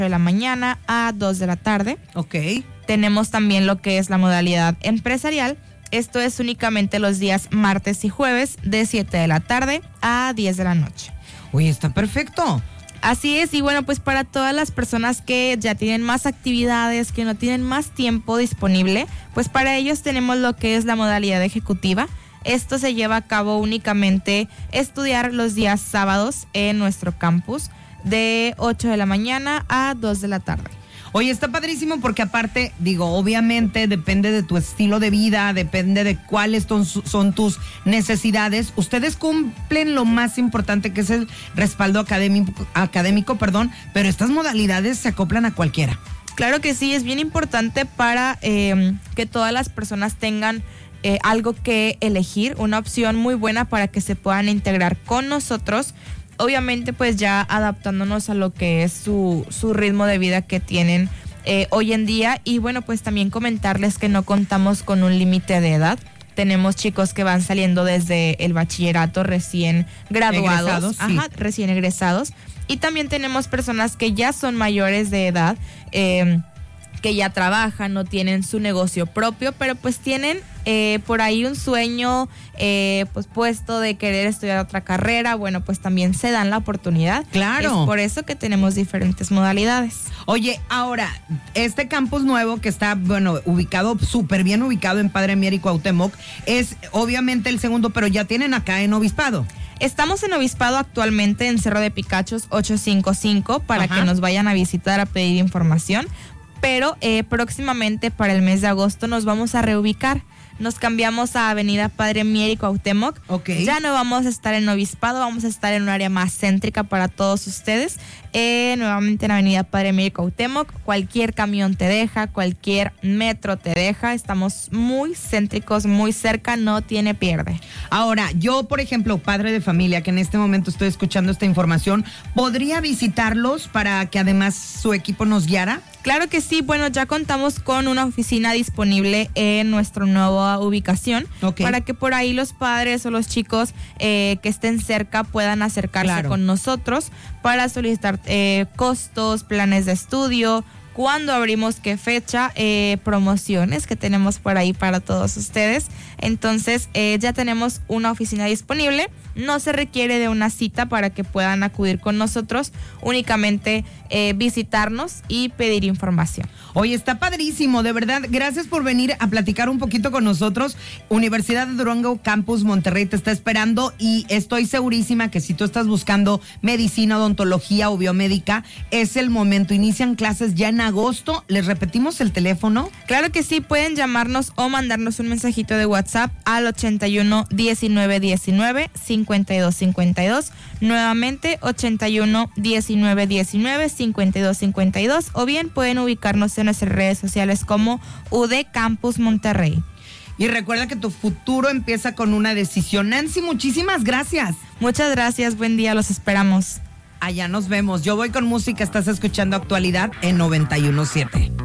de la mañana a 2 de la tarde. Ok. Tenemos también lo que es la modalidad empresarial. Esto es únicamente los días martes y jueves de 7 de la tarde a 10 de la noche. Oye, está perfecto. Así es, y bueno, pues para todas las personas que ya tienen más actividades, que no tienen más tiempo disponible, pues para ellos tenemos lo que es la modalidad ejecutiva. Esto se lleva a cabo únicamente estudiar los días sábados en nuestro campus de 8 de la mañana a 2 de la tarde. Oye, está padrísimo porque aparte, digo, obviamente depende de tu estilo de vida, depende de cuáles son tus necesidades. Ustedes cumplen lo más importante que es el respaldo académico, pero estas modalidades se acoplan a cualquiera. Claro que sí, es bien importante para que todas las personas tengan algo que elegir, una opción muy buena para que se puedan integrar con nosotros. Obviamente pues ya adaptándonos a lo que es su ritmo de vida que tienen hoy en día. Y bueno, pues también comentarles que no contamos con un límite de edad. Tenemos chicos que van saliendo desde el bachillerato recién graduados, recién egresados. Y también tenemos personas que ya son mayores de edad, que ya trabajan, no tienen su negocio propio, pero pues tienen por ahí un sueño pues puesto de querer estudiar otra carrera. Bueno, pues también se dan la oportunidad. Claro. Es por eso que tenemos diferentes modalidades. Oye, ahora, este campus nuevo que está, bueno, ubicado, súper bien ubicado en Padre Mier y Cuauhtémoc, es obviamente el segundo, pero ya tienen acá en Obispado. Estamos en Obispado actualmente en Cerro de Picachos 855 para que nos vayan a visitar a pedir información. Pero próximamente para el mes de agosto nos vamos a reubicar. Nos cambiamos a Avenida Padre Mier y Cuauhtémoc. Okay. Ya no vamos a estar en Obispado, vamos a estar en un área más céntrica para todos ustedes. Nuevamente en Avenida Padre Mier y Cuauhtémoc. Cualquier camión te deja, cualquier metro te deja. Estamos muy céntricos, muy cerca, no tiene pierde. Ahora, yo, por ejemplo, padre de familia, que en este momento estoy escuchando esta información, ¿podría visitarlos para que además su equipo nos guiara? Claro que sí, bueno, ya contamos con una oficina disponible en nuestra nueva ubicación, para que por ahí los padres o los chicos que estén cerca puedan acercarse con nosotros para solicitar costos, planes de estudio, cuándo abrimos, qué fecha, promociones que tenemos por ahí para todos ustedes. Entonces ya tenemos una oficina disponible, no se requiere de una cita para que puedan acudir con nosotros, únicamente visitarnos y pedir información. Oye, está padrísimo, de verdad, gracias por venir a platicar un poquito con nosotros. Universidad de Durango, Campus Monterrey te está esperando y estoy segurísima que si tú estás buscando medicina, odontología o biomédica, es el momento. Inician clases ya en agosto. ¿Les repetimos el teléfono? Claro que sí, pueden llamarnos o mandarnos un mensajito de WhatsApp al 81 19 19 52 52. Nuevamente 81 19 19 52 52, o bien pueden ubicarnos en nuestras redes sociales como UD Campus Monterrey. Y recuerda que tu futuro empieza con una decisión. Nancy, muchísimas gracias. Muchas gracias, buen día, los esperamos. Allá nos vemos. Yo voy con música, estás escuchando Actualidad en 91.7.